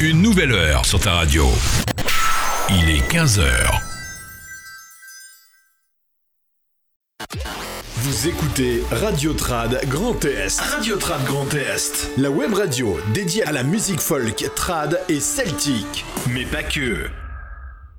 Une nouvelle heure sur ta radio. Il est 15h. Vous écoutez Radio Trad Grand Est. Radio Trad Grand Est. La web radio dédiée à la musique folk, trad et celtique. Mais pas que.